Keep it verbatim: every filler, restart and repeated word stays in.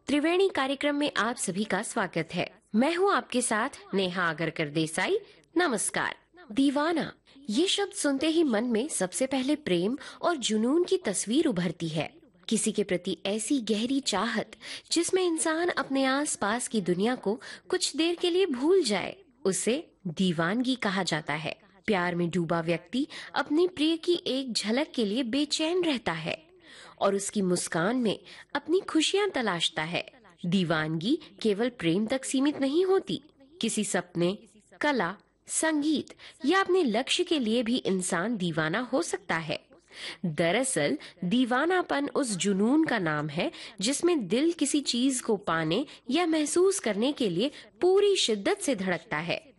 त्रिवेणी कार्यक्रम में आप सभी का स्वागत है। मैं हूँ आपके साथ नेहा आगरकर देसाई। नमस्कार। दीवाना, ये शब्द सुनते ही मन में सबसे पहले प्रेम और जुनून की तस्वीर उभरती है। किसी के प्रति ऐसी गहरी चाहत जिसमें इंसान अपने आसपास की दुनिया को कुछ देर के लिए भूल जाए, उसे दीवानगी कहा जाता है। प्यार में डूबा व्यक्ति अपने प्रिय की एक झलक के लिए बेचैन रहता है और उसकी मुस्कान में अपनी खुशियां तलाशता है। दीवानगी केवल प्रेम तक सीमित नहीं होती। किसी सपने, कला, संगीत या अपने लक्ष्य के लिए भी इंसान दीवाना हो सकता है। दरअसल दीवानापन उस जुनून का नाम है जिसमें दिल किसी चीज को पाने या महसूस करने के लिए पूरी शिद्दत से धड़कता है।